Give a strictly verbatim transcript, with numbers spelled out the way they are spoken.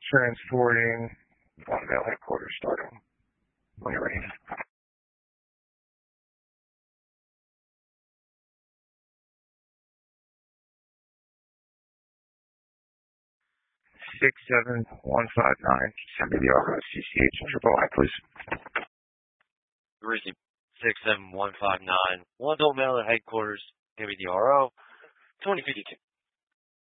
Transporting One Mail Headquarters starting when you're ready. Six seven one five nine. Send me the R O C C H and triple I, please. Receive six seven one five nine. One Adult Mail at Headquarters. Give me the R O. twenty fifty-two.